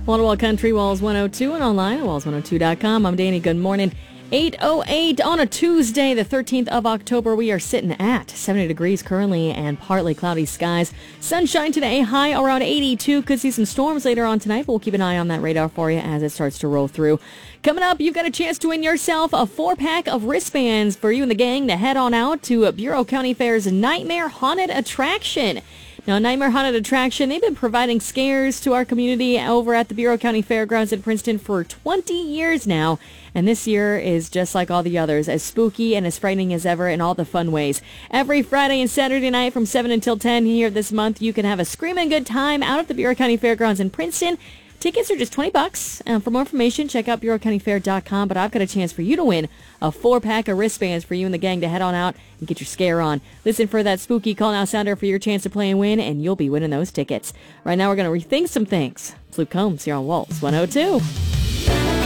Walla Country, Walls 102, and online at walls102.com. I'm Danny. Good morning. 8:08 on a Tuesday, the 13th of October. We are sitting at 70 degrees currently and partly cloudy skies. Sunshine today, high around 82. Could see some storms later on tonight, but we'll keep an eye on that radar for you as it starts to roll through. Coming up, you've got a chance to win yourself a 4-pack of wristbands for you and the gang to head on out to Bureau County Fair's Nightmare Haunted Attraction. Now, Nightmare Haunted Attraction, they've been providing scares to our community over at the Bureau County Fairgrounds in Princeton for 20 years now. And this year is just like all the others, as spooky and as frightening as ever in all the fun ways. Every Friday and Saturday night from 7 until 10 here this month, you can have a screaming good time out at the Bureau County Fairgrounds in Princeton. Tickets are just $20. For more information, check out BureauCountyFair.com. But I've got a chance for you to win a 4-pack of wristbands for you and the gang to head on out and get your scare on. Listen for that spooky call now sounder for your chance to play and win, and you'll be winning those tickets. Right now, we're going to rethink some things. It's Luke Combs here on Walls 102.